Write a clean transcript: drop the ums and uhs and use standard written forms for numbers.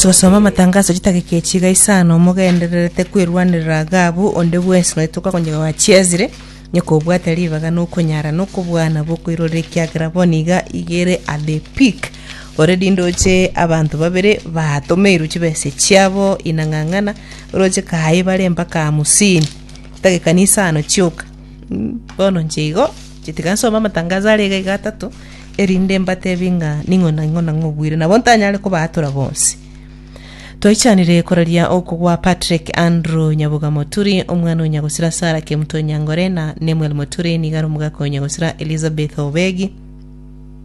twasoma matangazo gitagekechiga isano mugendererete kwirwanirira gabu onde bwese nituka konjega wa chiezire nyoko bwata livaga no kunyara no kubwana bokwirore kyagira boniga igere at the peak already ndoche abantu babere batomeru chibese cyabo inangangana roje kahaye bare mpaka 50 tage kanisa ano chyoka bono njigo chitikansoma matangazo arega gatatu erinde mbate binga ningona ngobwire nabontanyale ko batura bonse toichanire koraria okugwa Patrick Andrew Nyabuga Moturi omwana onyagusira Sara ke Mutonyangorena Nemuel Moturi ni garo mugako nyagusira Elizabeth Obegi